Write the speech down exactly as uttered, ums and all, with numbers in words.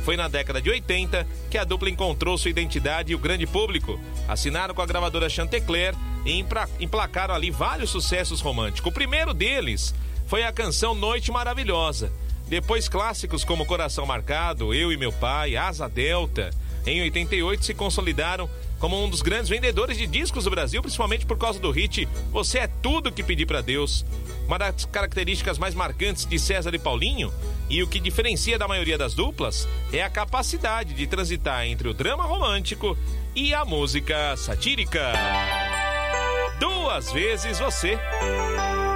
Foi na década de oitenta que a dupla encontrou sua identidade e o grande público. Assinaram com a gravadora Chantecler e emplacaram ali vários sucessos românticos. O primeiro deles foi a canção Noite Maravilhosa. Depois clássicos como Coração Marcado, Eu e Meu Pai, Asa Delta. Em oitenta e oito se consolidaram como um dos grandes vendedores de discos do Brasil, principalmente por causa do hit Você é Tudo Que Pedi Pra Deus. Uma das características mais marcantes de César e Paulinho, e o que diferencia da maioria das duplas, é a capacidade de transitar entre o drama romântico e a música satírica. Duas vezes Você.